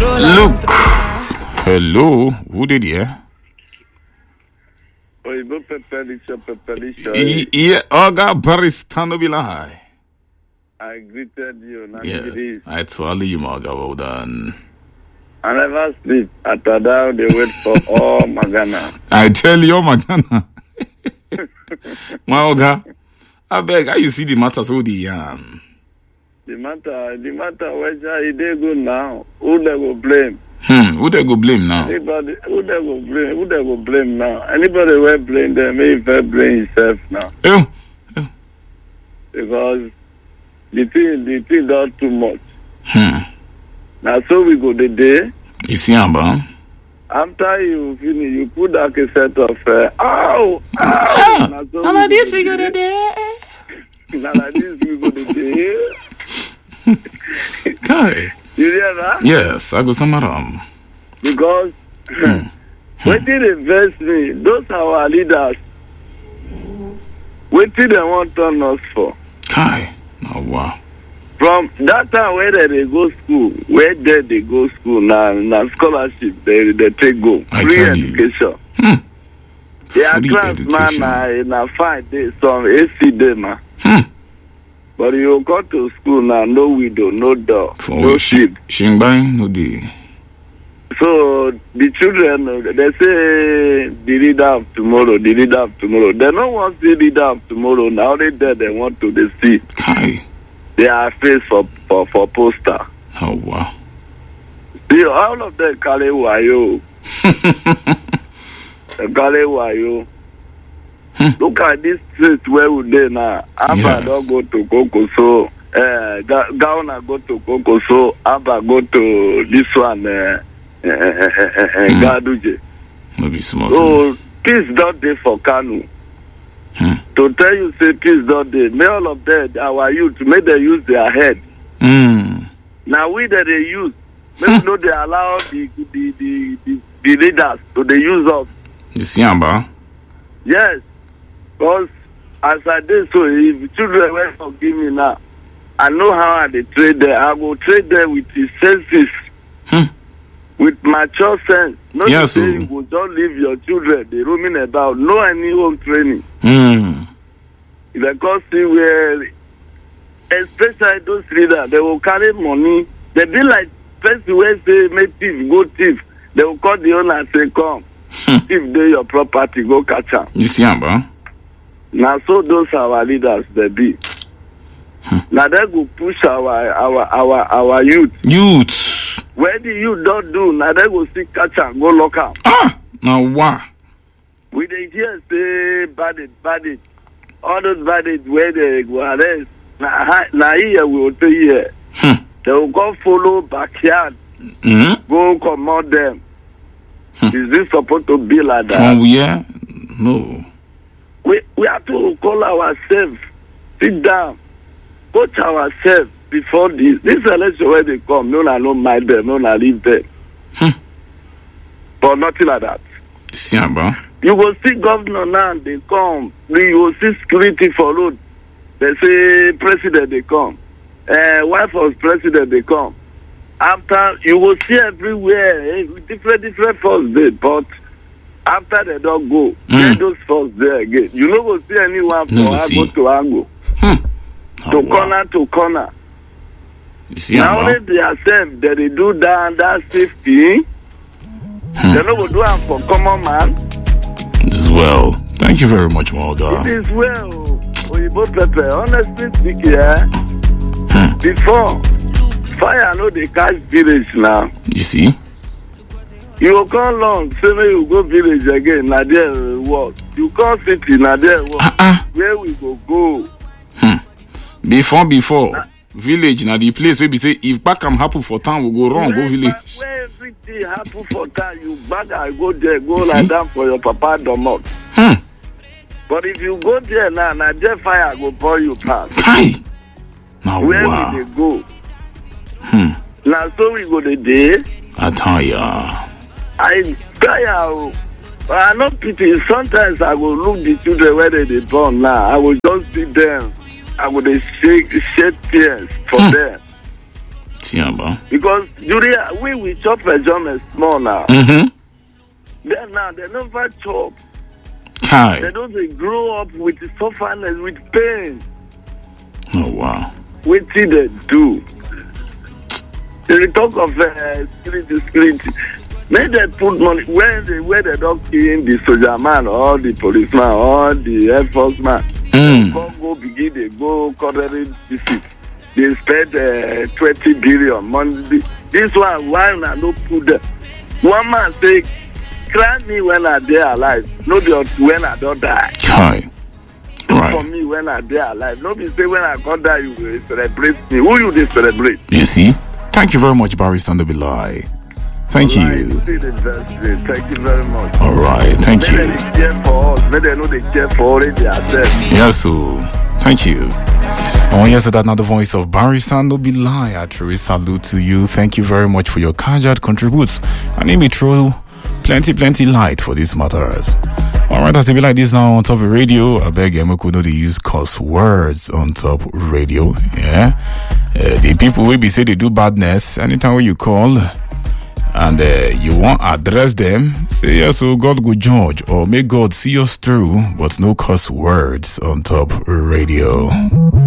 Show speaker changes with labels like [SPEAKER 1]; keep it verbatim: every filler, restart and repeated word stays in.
[SPEAKER 1] Look. Hello. Who did you? Yeah, Oga Baristano Bilahai.
[SPEAKER 2] I greeted you.
[SPEAKER 1] Yes, I told you, Maga. Well done.
[SPEAKER 2] I never sleep. After that, they wait for all Magana.
[SPEAKER 1] I tell you, Magana. Maga, I beg, how you see the matter so the um.
[SPEAKER 2] The matter, the matter, where they go now? Who they go blame?
[SPEAKER 1] Hmm, who they go blame now?
[SPEAKER 2] Anybody, who they go blame? Who they go blame now? Anybody will blame them, may he blame himself now.
[SPEAKER 1] Oh, oh.
[SPEAKER 2] Because the thing, the thing done too much.
[SPEAKER 1] Hmm.
[SPEAKER 2] Now, so we go the day.
[SPEAKER 1] You see, Amba?
[SPEAKER 2] After you finish, you put that cassette of, uh, ow, ow.
[SPEAKER 1] Ah,
[SPEAKER 2] now, so
[SPEAKER 1] now like this we go the day.
[SPEAKER 2] Now like this we go the day.
[SPEAKER 1] Okay.
[SPEAKER 2] You hear that?
[SPEAKER 1] Yes, I go samaram.
[SPEAKER 2] Because hmm. when they invest me, those are our leaders. What did they want turn us for?
[SPEAKER 1] Kai. Oh wow.
[SPEAKER 2] From that time where they go school, where they, they go school now, now scholarship they they take go.
[SPEAKER 1] I
[SPEAKER 2] Free
[SPEAKER 1] tell
[SPEAKER 2] education.
[SPEAKER 1] You. Hmm.
[SPEAKER 2] Yeah, class man na in a five days some A C day man.
[SPEAKER 1] Hmm.
[SPEAKER 2] But you go to school now, no window, no door,
[SPEAKER 1] For
[SPEAKER 2] no ship.
[SPEAKER 1] Shingbai, no day.
[SPEAKER 2] So the children, they say the leader of tomorrow, the leader of tomorrow. They don't want the leader of tomorrow. Now they there, they want to they see.
[SPEAKER 1] Kai.
[SPEAKER 2] They are face for, for, for poster.
[SPEAKER 1] Oh wow.
[SPEAKER 2] See, all of them carry wayo. They carry wayo.
[SPEAKER 1] Hmm.
[SPEAKER 2] Look at this street where we dey now. Abba
[SPEAKER 1] Yes.
[SPEAKER 2] don't go to Kokoso. Uh, Gaona go to Kokoso. Abba go to this one, uh, uh, uh, uh, uh,
[SPEAKER 1] Hmm.
[SPEAKER 2] Gaduje.
[SPEAKER 1] No be smart.
[SPEAKER 2] So, peace don't dey for Kanu.
[SPEAKER 1] Hmm.
[SPEAKER 2] To tell you, say peace don't dey. May all of them, our youth, may they use their head.
[SPEAKER 1] Hmm.
[SPEAKER 2] Now, we that they use, maybe
[SPEAKER 1] Hmm.
[SPEAKER 2] no they allow the, the, the, the, the leaders to they use us.
[SPEAKER 1] You see, Amba?
[SPEAKER 2] Yes. Because as I did so, if children will forgive me now, I know how I dey trade there. I go trade there with the senses,
[SPEAKER 1] Hmm.
[SPEAKER 2] with mature sense. Not
[SPEAKER 1] Yes,
[SPEAKER 2] to say
[SPEAKER 1] so.
[SPEAKER 2] you go just leave your children, they roaming about, no any home training.
[SPEAKER 1] Hmm.
[SPEAKER 2] If they come see where, especially those leaders, they will carry money. They be like person where say, make thief, go thief. They will call the owner and say, come,
[SPEAKER 1] Hmm.
[SPEAKER 2] thief dey your property, go catch am.
[SPEAKER 1] You see, Amba?
[SPEAKER 2] Now, so those are our leaders, they be.
[SPEAKER 1] Hmm.
[SPEAKER 2] Now, they go push our our our our youth.
[SPEAKER 1] Youth.
[SPEAKER 2] Where the youth don't do, now they go see catch and go lock up.
[SPEAKER 1] Ah. Now wow.
[SPEAKER 2] We dey hear say bandit, bandit. All those bandits where they go arrest. Now, now here we will tell you.
[SPEAKER 1] Hmm.
[SPEAKER 2] They will go follow backyard,
[SPEAKER 1] Hmm.
[SPEAKER 2] go command them.
[SPEAKER 1] Hmm.
[SPEAKER 2] Is this supposed to be like that?
[SPEAKER 1] From where? No.
[SPEAKER 2] We we have to call ourselves, sit down, coach ourselves before this. This election where they come, no one no mind them, no one leave them.
[SPEAKER 1] Hmm.
[SPEAKER 2] But nothing like that.
[SPEAKER 1] You see, Amba?
[SPEAKER 2] You go see governor now, they come. You go see security for road. They say president they come. Uh, wife of president they come. After you will see everywhere, eh, different different force there, but after they don't go,
[SPEAKER 1] Mm.
[SPEAKER 2] get those force there again. You no go see anyone from
[SPEAKER 1] No go
[SPEAKER 2] angle
[SPEAKER 1] see.
[SPEAKER 2] to angle,
[SPEAKER 1] Hmm. Oh,
[SPEAKER 2] to
[SPEAKER 1] wow.
[SPEAKER 2] corner to corner.
[SPEAKER 1] You see,
[SPEAKER 2] Now only
[SPEAKER 1] Amba?
[SPEAKER 2] themselves that they do that that safety.
[SPEAKER 1] Hmm.
[SPEAKER 2] They no go do it for common man.
[SPEAKER 1] As well. Thank you very much, Morga.
[SPEAKER 2] It is well, Oyibo Pepe. Honestly speaking, eh,
[SPEAKER 1] Hmm.
[SPEAKER 2] before fire no dey catch village now.
[SPEAKER 1] You see?
[SPEAKER 2] You go come long, say make you go village again, na there uh, work. You come city, na there work.
[SPEAKER 1] Uh-uh.
[SPEAKER 2] Where we go go?
[SPEAKER 1] Hmm. Before, before, village, now the place where we say, if back am happen for town, we go wrong, go
[SPEAKER 2] Where-
[SPEAKER 1] village.
[SPEAKER 2] Where everything happen for town, you back and go there, go
[SPEAKER 1] You
[SPEAKER 2] like
[SPEAKER 1] see?
[SPEAKER 2] that for your papa domot.
[SPEAKER 1] Hmm.
[SPEAKER 2] But if you go there now, na there fire go pour you pass.
[SPEAKER 1] Hi. Now,
[SPEAKER 2] Where
[SPEAKER 1] wow.
[SPEAKER 2] we dey go?
[SPEAKER 1] Hmm.
[SPEAKER 2] Na so we go dey dey.
[SPEAKER 1] I tell ya.
[SPEAKER 2] I tire o. But I no pity. Sometimes I go look the children where they dey born now. I will just see them. I go dey shake, shed tears for
[SPEAKER 1] Hmm.
[SPEAKER 2] them.
[SPEAKER 1] Tiamba.
[SPEAKER 2] Because Julia, we we chop a jam small now.
[SPEAKER 1] Mm-hmm.
[SPEAKER 2] Then now they never chop.
[SPEAKER 1] Hi.
[SPEAKER 2] They don't they grow up with suffering, with pain.
[SPEAKER 1] Oh wow.
[SPEAKER 2] What did they do? They talk of uh, security, security. May they put money where they where they don't kill the soldier man or the policeman or the air force man.
[SPEAKER 1] Mm.
[SPEAKER 2] Go go begin they go quarterly visit. They spend uh, twenty billion money. This one why not no put them? One man say, "Cry me when I dey alive, no be when I don't die."
[SPEAKER 1] Hi. Right.
[SPEAKER 2] For me when I dey alive, no be say when I go die you will celebrate me. Who you dey celebrate?
[SPEAKER 1] You see? Thank you very much, Barrister Ndobilai. Thank
[SPEAKER 2] Right,
[SPEAKER 1] you.
[SPEAKER 2] Thank you very much.
[SPEAKER 1] All right. Thank
[SPEAKER 2] May
[SPEAKER 1] you.
[SPEAKER 2] they care for us. May they know they care for already themselves.
[SPEAKER 1] Yes, so thank you. Oh, yes, that's another voice of Barrister Ndobilai. I truly salute to you. Thank you very much for your casual contributes. And let me throw plenty, plenty light for these matters. All right, as they be like this now on top of radio, I beg you, could know they use curse words on top radio. Yeah. Uh, the people will be say they do badness anytime when you call and uh, you want address them, say yes, so God go judge or may God see us through, but no curse words on top radio.